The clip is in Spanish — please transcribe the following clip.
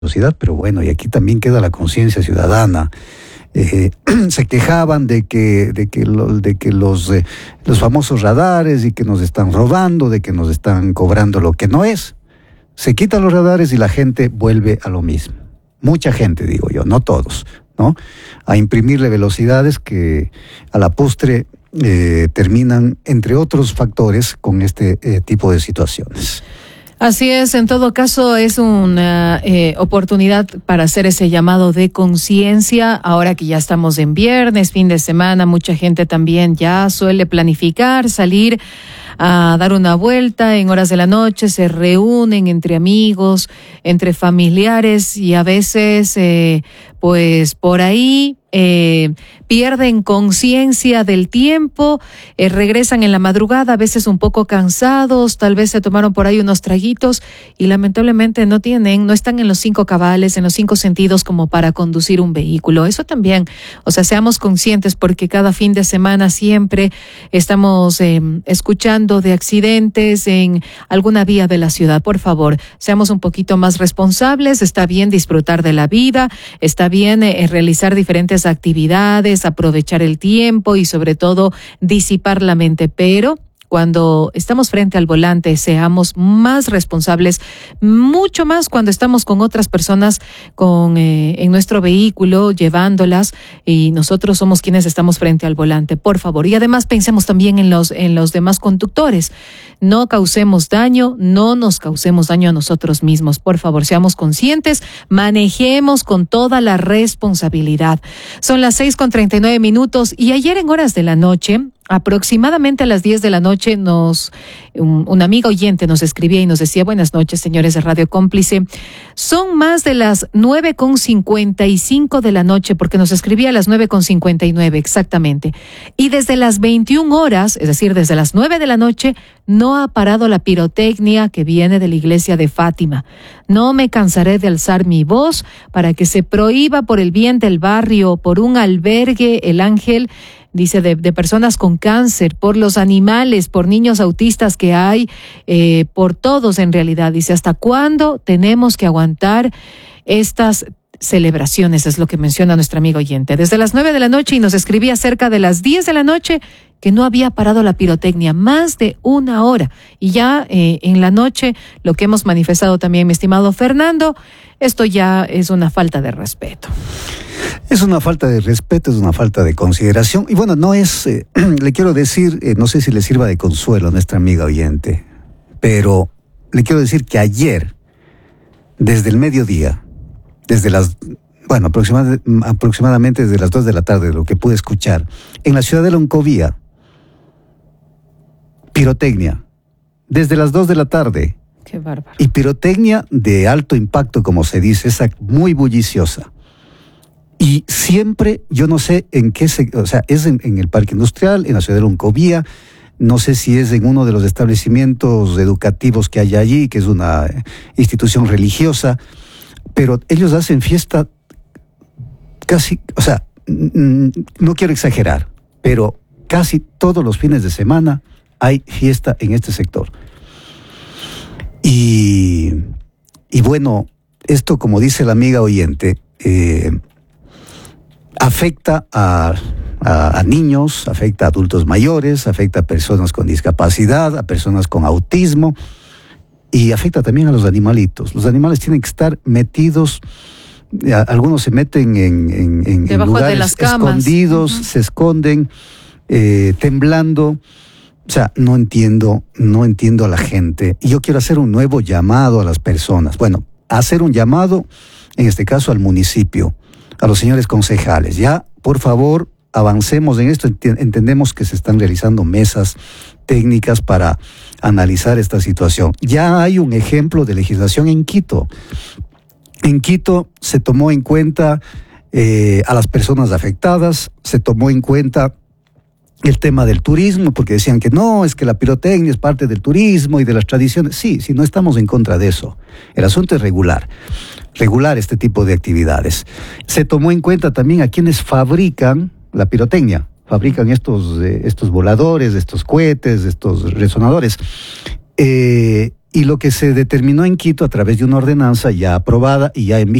velocidad, pero bueno, y aquí también queda la conciencia ciudadana. Se quejaban de que los famosos radares y que nos están robando, de que nos están cobrando lo que no es. Se quitan los radares y la gente vuelve a lo mismo. Mucha gente, digo yo, no todos, ¿no? A imprimirle velocidades que a la postre terminan, entre otros factores, con este tipo de situaciones. Así es, en todo caso es una oportunidad para hacer ese llamado de conciencia. Ahora que ya estamos en viernes, fin de semana, mucha gente también ya suele planificar salir a dar una vuelta en horas de la noche, se reúnen entre amigos, entre familiares y a veces pues por ahí pierden conciencia del tiempo, regresan en la madrugada, a veces un poco cansados, tal vez se tomaron por ahí unos traguitos y lamentablemente no están en los 5 cabales, en los 5 sentidos como para conducir un vehículo. Eso también, o sea, seamos conscientes porque cada fin de semana siempre estamos escuchando de accidentes en alguna vía de la ciudad. Por favor, seamos un poquito más responsables, está bien disfrutar de la vida, está bien realizar diferentes actividades, aprovechar el tiempo y sobre todo disipar la mente, pero cuando estamos frente al volante, seamos más responsables, mucho más cuando estamos con otras personas en nuestro vehículo, llevándolas, y nosotros somos quienes estamos frente al volante, por favor. Y además pensemos también en los demás conductores. No causemos daño, no nos causemos daño a nosotros mismos. Por favor, seamos conscientes, manejemos con toda la responsabilidad. Son las 6:39 y ayer en horas de la noche, aproximadamente a las 10 de la noche, un amigo oyente nos escribía y nos decía: buenas noches, señores de Radio Cómplice. Son más de las 9:55 de la noche, porque nos escribía a las 9:59 exactamente. Y desde las 21 horas, es decir, desde las 9 de la noche, no ha parado la pirotecnia que viene de la iglesia de Fátima. No me cansaré de alzar mi voz para que se prohíba por el bien del barrio, por un albergue, el Ángel, dice, de personas con cáncer, por los animales, por niños autistas que hay, por todos en realidad. Dice, ¿hasta cuándo tenemos que aguantar estas celebraciones? Es lo que menciona nuestra amiga oyente. Desde las 9 de la noche, y nos escribía cerca de las 10 de la noche que no había parado la pirotecnia, más de 1 hora. Y ya en la noche, lo que hemos manifestado también, mi estimado Fernando, esto ya es una falta de respeto. Es una falta de respeto, es una falta de consideración. Y bueno, no es, le quiero decir, no sé si le sirva de consuelo a nuestra amiga oyente, pero le quiero decir que ayer, desde el mediodía, aproximadamente desde las 2 de la tarde, de lo que pude escuchar, en la ciudad de Loncovía, pirotecnia, desde las 2 de la tarde. Qué bárbaro. Y pirotecnia de alto impacto, como se dice, esa muy bulliciosa. Y siempre, yo no sé en qué o sea, es en el Parque Industrial, en la ciudad de Loncovía, no sé si es en uno de los establecimientos educativos que hay allí, que es una institución religiosa, pero ellos hacen fiesta casi, o sea, no quiero exagerar, pero casi todos los fines de semana hay fiesta en este sector. Y bueno, esto, como dice la amiga oyente, afecta a niños, afecta a adultos mayores, afecta a personas con discapacidad, a personas con autismo, y afecta también a los animalitos. Los animales tienen que estar metidos, algunos se meten en lugares de las camas, escondidos, se esconden, temblando. O sea, no entiendo a la gente. Y yo quiero hacer un nuevo llamado a las personas. Bueno, hacer un llamado, en este caso al municipio, a los señores concejales. Ya, por favor, avancemos en esto. Entendemos que se están realizando mesas técnicas para analizar esta situación. Ya hay un ejemplo de legislación en Quito. En Quito se tomó en cuenta a las personas afectadas, se tomó en cuenta el tema del turismo, porque decían que no, es que la pirotecnia es parte del turismo y de las tradiciones. Sí, no estamos en contra de eso. El asunto es regular este tipo de actividades. Se tomó en cuenta también a quienes fabrican la pirotecnia, fabrican estos voladores, estos cohetes, estos resonadores. Y lo que se determinó en Quito a través de una ordenanza ya aprobada y ya en